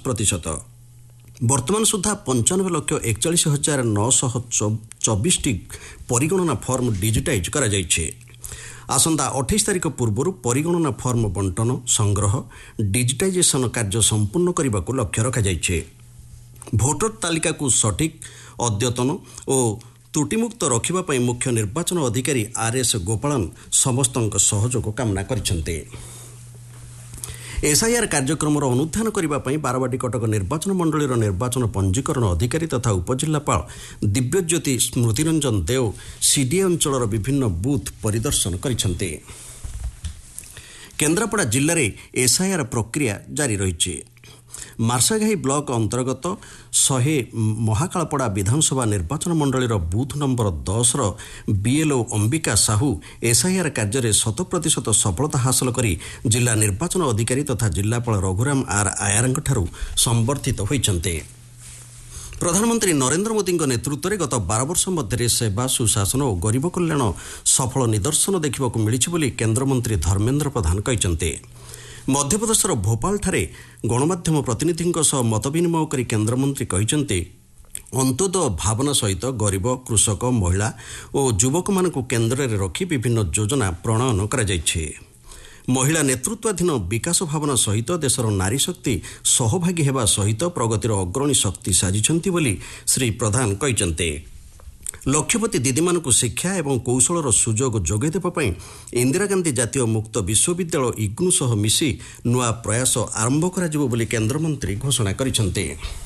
5%। ବର୍ତ୍ତମାନ ସୁଦ୍ଧା 95,41,924ଟି ପରିଗଣନା form digitise କରାଯାଇଛି। ଆସନ୍ତା 28 ତାରିଖ ପୂର୍ବରୁ ପରିଗଣନା ଫର୍ମ ବଣ୍ଟନ, ସଂଗ୍ରହ, ଡିଜିଟାଇଜେସନ କାର୍ଯ୍ୟ ସମ୍ପୂର୍ଣ୍ଣ କରିବାକୁ ଲକ୍ଷ୍ୟ ରଖାଯାଇଛି। ଭୋଟର ତାଲିକାକୁ ସଠିକ୍, ଅଦ୍ୟତନ ଓ ତ୍ରୁଟିମୁକ୍ତ ରଖିବା ପାଇଁ ମୁଖ୍ୟ ନିର୍ବାଚନ ଅଧିକାରୀ RS ଗୋପାଳନ ସମସ୍ତଙ୍କ ସହଯୋଗ କାମନା କରିଛନ୍ତି। SIR କାର୍ଯ୍ୟକ୍ରମର ଅନୁଧ୍ୟାନ କରିବା ପାଇଁ ବାରବାଟୀ କଟକ ନିର୍ବାଚନ ମଣ୍ଡଳୀର ନିର୍ବାଚନ ପଞ୍ଜୀକରଣ ଅଧିକାରୀ ତଥା ଉପଜିଲ୍ଲାପାଳ ଦିବ୍ୟଜ୍ୟୋତି ସ୍ମୃତିରଞ୍ଜନ ଦେଓ CDA ଅଞ୍ଚଳର ବିଭିନ୍ନ ବୁଥ୍ ପରିଦର୍ଶନ କରିଛନ୍ତି। କେନ୍ଦ୍ରାପଡ଼ା ଜିଲ୍ଲାରେ SIR ପ୍ରକ୍ରିୟା ଜାରି ରହିଛି। ମାର୍ଶାଘାଇ ବ୍ଲକ ଅନ୍ତର୍ଗତ 100 ମହାକାଳପଡ଼ା ବିଧାନସଭା ନିର୍ବାଚନ ମଣ୍ଡଳୀର booth number 10ର BLO Ambika Sahu SIR କାର୍ଯ୍ୟରେ 100% ସଫଳତା ହାସଲ କରି ଜିଲ୍ଲା ନିର୍ବାଚନ ଅଧିକାରୀ ତଥା ଜିଲ୍ଲାପାଳ ରଘୁରାମ R ଆୟାରଙ୍କଠାରୁ ସମ୍ବର୍ଦ୍ଧିତ ହୋଇଛନ୍ତି। ପ୍ରଧାନମନ୍ତ୍ରୀ ନରେନ୍ଦ୍ର ମୋଦିଙ୍କ ନେତୃତ୍ୱରେ ଗତ 12 ବର୍ଷ ମଧ୍ୟରେ ସେବା, ସୁଶାସନ ଓ ଗରିବ କଲ୍ୟାଣ ସଫଳ ନିଦର୍ଶନ ଦେଖିବାକୁ ମିଳିଛି ବୋଲି କେନ୍ଦ୍ରମନ୍ତ୍ରୀ ଧର୍ମେନ୍ଦ୍ର ପ୍ରଧାନ କହିଛନ୍ତି। ମଧ୍ୟପ୍ରଦେଶର ଭୋପାଳଠାରେ ଗଣମାଧ୍ୟମ ପ୍ରତିନିଧିଙ୍କ ସହ ମତ ବିନିମୟ କରି କେନ୍ଦ୍ରମନ୍ତ୍ରୀ କହିଛନ୍ତି, ଅନ୍ତୋଦୟ ଭାବନା ସହିତ ଗରିବ, କୃଷକ, ମହିଳା ଓ ଯୁବକମାନଙ୍କୁ କେନ୍ଦ୍ରରେ ରଖି ବିଭିନ୍ନ ଯୋଜନା ପ୍ରଣୟନ କରାଯାଇଛି। ମହିଳା ନେତୃତ୍ୱାଧୀନ ବିକାଶ ଭାବନା ସହିତ ଦେଶର ନାରୀ ଶକ୍ତି ସହଭାଗୀ ହେବା ସହିତ ପ୍ରଗତିର ଅଗ୍ରଣୀ ଶକ୍ତି ସାଜିଛନ୍ତି ବୋଲି ଶ୍ରୀ ପ୍ରଧାନ କହିଛନ୍ତି। ଲକ୍ଷପତି ଦିଦିମାନଙ୍କୁ ଶିକ୍ଷା ଏବଂ କୌଶଳର ସୁଯୋଗ ଯୋଗାଇ ଦେବା ପାଇଁ ଇନ୍ଦିରା ଗାନ୍ଧୀ ଜାତୀୟ ମୁକ୍ତ ବିଶ୍ୱବିଦ୍ୟାଳୟ ଇଗ୍ନୁ ସହ ମିଶି ନୂଆ ପ୍ରୟାସ ଆରମ୍ଭ କରାଯିବ ବୋଲି କେନ୍ଦ୍ରମନ୍ତ୍ରୀ ଘୋଷଣା କରିଛନ୍ତି।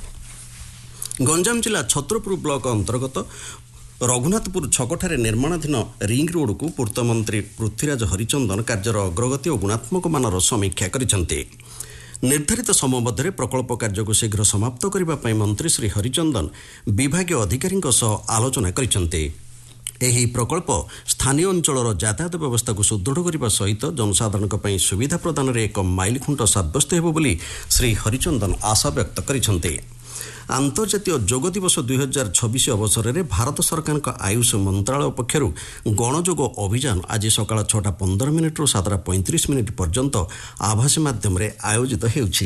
ଗଞ୍ଜାମ ଜିଲ୍ଲା ଛତ୍ରପୁର ବ୍ଲକ ଅନ୍ତର୍ଗତ ରଘୁନାଥପୁର ଛକଠାରେ ନିର୍ମାଣାଧୀନ ରିଙ୍ଗ ରୋଡ୍କୁ ପୂର୍ତ୍ତମନ୍ତ୍ରୀ ପୃଥ୍ୱୀରାଜ ହରିଚନ୍ଦନ କାର୍ଯ୍ୟର ଅଗ୍ରଗତି ଓ ଗୁଣାତ୍ମକ ମାନର ସମୀକ୍ଷା କରିଛନ୍ତି। ନିର୍ଦ୍ଧାରିତ ସମୟ ମଧ୍ୟରେ ପ୍ରକଳ୍ପ କାର୍ଯ୍ୟକୁ ଶୀଘ୍ର ସମାପ୍ତ କରିବା ପାଇଁ ମନ୍ତ୍ରୀ ଶ୍ରୀ ହରିଚନ୍ଦନ ବିଭାଗୀୟ ଅଧିକାରୀଙ୍କ ସହ ଆଲୋଚନା କରିଛନ୍ତି। ଏହି ପ୍ରକଳ୍ପ ସ୍ଥାନୀୟ ଅଞ୍ଚଳର ଯାତାୟାତ ବ୍ୟବସ୍ଥାକୁ ସୁଦୃଢ଼ କରିବା ସହିତ ଜନସାଧାରଣଙ୍କ ପାଇଁ ସୁବିଧା ପ୍ରଦାନରେ ଏକ ମାଇଲଖୁଣ୍ଟ ସାବ୍ୟସ୍ତ ହେବ ବୋଲି ଶ୍ରୀ ହରିଚନ୍ଦନ ଆଶାବ୍ୟକ୍ତ କରିଛନ୍ତି। ଆନ୍ତର୍ଜାତୀୟ ଯୋଗ ଦିବସ 2026 ଅବସରରେ ଭାରତ ସରକାରଙ୍କ ଆୟୁଷ ମନ୍ତ୍ରଣାଳୟ ପକ୍ଷରୁ ଗଣଯୋଗ ଅଭିଯାନ ଆଜି ସକାଳ 6:15ରୁ 7:35 ପର୍ଯ୍ୟନ୍ତ ଆଭାସୀ ମାଧ୍ୟମରେ ଆୟୋଜିତ ହେଉଛି।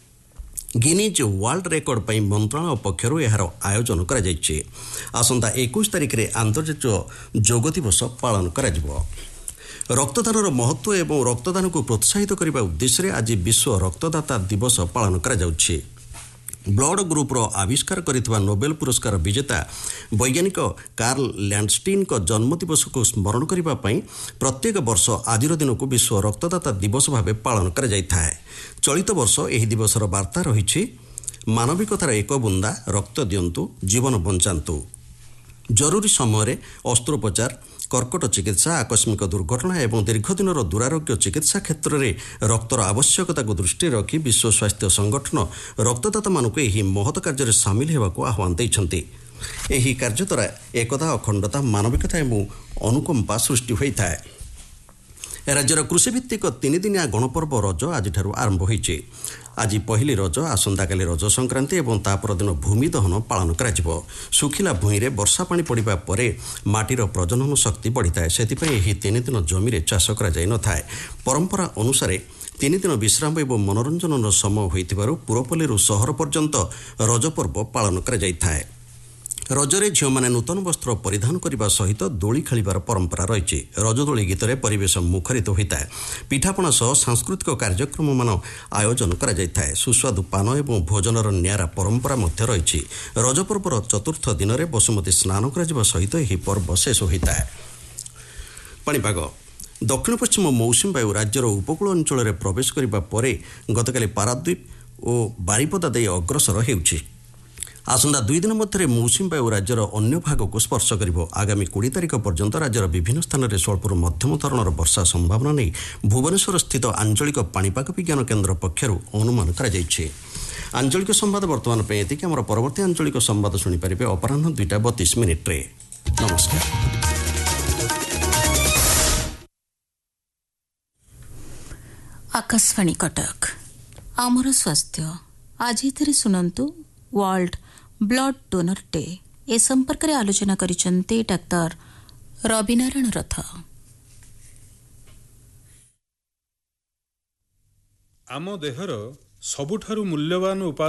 ଗିନିଜ୍ ୱାର୍ଲଡ ରେକର୍ଡ ପାଇଁ ମନ୍ତ୍ରଣାଳୟ ପକ୍ଷରୁ ଏହାର ଆୟୋଜନ କରାଯାଇଛି। ଆସନ୍ତା 21 ତାରିଖରେ ଆନ୍ତର୍ଜାତୀୟ ଯୋଗ ଦିବସ ପାଳନ କରାଯିବ। ରକ୍ତଦାନର ମହତ୍ତ୍ୱ ଏବଂ ରକ୍ତଦାନକୁ ପ୍ରୋତ୍ସାହିତ କରିବା ଉଦ୍ଦେଶ୍ୟରେ ଆଜି ବିଶ୍ୱ ରକ୍ତଦାତା ଦିବସ ପାଳନ କରାଯାଉଛି। ବ୍ଲଡ ଗ୍ରୁପ୍ର ଆବିଷ୍କାର କରିଥିବା ନୋବେଲ ପୁରସ୍କାର ବିଜେତା ବୈଜ୍ଞାନିକ କାର୍ଲ ଲ୍ୟାଣ୍ଡଷ୍ଟିନ୍ଙ୍କ ଜନ୍ମଦିବସକୁ ସ୍ମରଣ କରିବା ପାଇଁ ପ୍ରତ୍ୟେକ ବର୍ଷ ଆଜିର ଦିନକୁ ବିଶ୍ୱ ରକ୍ତଦାତା ଦିବସ ଭାବେ ପାଳନ କରାଯାଇଥାଏ। ଚଳିତ ବର୍ଷ ଏହି ଦିବସର ବାର୍ତ୍ତା ରହିଛି, ମାନବିକତାର ଏକ ବୁନ୍ଦା ରକ୍ତ ଦିଅନ୍ତୁ, ଜୀବନ ବଞ୍ଚାନ୍ତୁ। ଜରୁରୀ ସମୟରେ ଅସ୍ତ୍ରୋପଚାର, କର୍କଟ ଚିକିତ୍ସା, ଆକସ୍ମିକ ଦୁର୍ଘଟଣା ଏବଂ ଦୀର୍ଘଦିନର ଦୁରାରୋଗ୍ୟ ଚିକିତ୍ସା କ୍ଷେତ୍ରରେ ରକ୍ତର ଆବଶ୍ୟକତାକୁ ଦୃଷ୍ଟିରେ ରଖି ବିଶ୍ୱ ସ୍ୱାସ୍ଥ୍ୟ ସଂଗଠନ ରକ୍ତଦାତାମାନଙ୍କୁ ଏହି ମହତ କାର୍ଯ୍ୟରେ ସାମିଲ ହେବାକୁ ଆହ୍ୱାନ ଦେଇଛନ୍ତି। ଏହି କାର୍ଯ୍ୟ ଦ୍ୱାରା ଏକତା, ଅଖଣ୍ଡତା, ମାନବିକତା ଏବଂ ଅନୁକମ୍ପା ସୃଷ୍ଟି ହୋଇଥାଏ। ରାଜ୍ୟର କୃଷିଭିତ୍ତିକ 3 ଦିନିଆ ଗଣପର୍ବ ରଜ ଆଜିଠାରୁ ଆରମ୍ଭ ହୋଇଛି। ଆଜି ପହିଲି ରଜ, ଆସନ୍ତାକାଲି ରଜ ସଂକ୍ରାନ୍ତି ଏବଂ ତା ପରଦିନ ଭୂମି ଦହନ ପାଳନ କରାଯିବ। ଶୁଖିଲା ଭୂଇଁରେ ବର୍ଷା ପାଣି ପଡ଼ିବା ପରେ ମାଟିର ପ୍ରଜନନ ଶକ୍ତି ବଢ଼ିଥାଏ। ସେଥିପାଇଁ ଏହି 3 ଦିନ ଜମିରେ ଚାଷ କରାଯାଇ ନଥାଏ। ପରମ୍ପରା ଅନୁସାରେ 3 ଦିନ ବିଶ୍ରାମ ଏବଂ ମନୋରଞ୍ଜନର ସମୟ ହୋଇଥିବାରୁ ପୁରପଲ୍ଲୀରୁ ସହର ପର୍ଯ୍ୟନ୍ତ ରଜ ପର୍ବ ପାଳନ କରାଯାଇଥାଏ। ରଜରେ ଝିଅମାନେ ନୂତନ ବସ୍ତ୍ର ପରିଧାନ କରିବା ସହିତ ଦୋଳି ଖେଳିବାର ପରମ୍ପରା ରହିଛି। ରଜଦୋଳି ଗୀତରେ ପରିବେଶ ମୁଖରିତ ହୋଇଥାଏ। ପିଠାପଣା ସହ ସାଂସ୍କୃତିକ କାର୍ଯ୍ୟକ୍ରମମାନ ଆୟୋଜନ କରାଯାଇଥାଏ। ସୁସ୍ୱାଦୁ ପାନ ଏବଂ ଭୋଜନର ନିଆରା ପରମ୍ପରା ମଧ୍ୟ ରହିଛି। ରଜ ପର୍ବର ଚତୁର୍ଥ ଦିନରେ ବସୁମତୀ ସ୍ନାନ କରାଯିବା ସହିତ ଏହି ପର୍ବ ଶେଷ ହୋଇଥାଏ। ପାଣିପାଗ। ଦକ୍ଷିଣ ପଶ୍ଚିମ ମୌସୁମୀ ବାୟୁ ରାଜ୍ୟର ଉପକୂଳ ଅଞ୍ଚଳରେ ପ୍ରବେଶ କରିବା ପରେ ଗତକାଲି ପାରାଦ୍ୱୀପ ଓ ବାରିପଦା ଦେଇ ଅଗ୍ରସର ହେଉଛି। ଆସନ୍ତା 2 ଦିନ ମଧ୍ୟରେ ମୌସୁମୀ ବାୟୁ ରାଜ୍ୟର ଅନ୍ୟ ଭାଗକୁ ସ୍ପର୍ଶ କରିବ। ଆଗାମୀ 20 ତାରିଖ ପର୍ଯ୍ୟନ୍ତ ରାଜ୍ୟର ବିଭିନ୍ନ ସ୍ଥାନରେ ସ୍ୱଳ୍ପରୁ ମଧ୍ୟମ ଧରଣର ବର୍ଷା ସମ୍ଭାବନା ନେଇ ଭୁବନେଶ୍ୱର ସ୍ଥିତ ଆଞ୍ଚଳିକ ପାଣିପାଗ ବିଜ୍ଞାନ କେନ୍ଦ୍ର ପକ୍ଷରୁ ଅନୁମାନ କରାଯାଇଛି। ଆଞ୍ଚଳିକ ସମ୍ବାଦ ବର୍ତ୍ତମାନ ପାଇଁ ଏତିକି। ଆମର ପରବର୍ତ୍ତୀ ଆଞ୍ଚଳିକ ସମ୍ବାଦ ଶୁଣିପାରିବେ ଅପରାହ୍ନ 2:32 ନମସ୍କାର। आकाशवाणी कटक आमर स्वास्थ्य आज एथिरे सुनंतु वर्ल्ड ब्लड डोनर डे ए संपर्क में आलोचना करिसेंते डाक्टर रविनारायण रथ। आम देहर सबुठारु मूल्यवान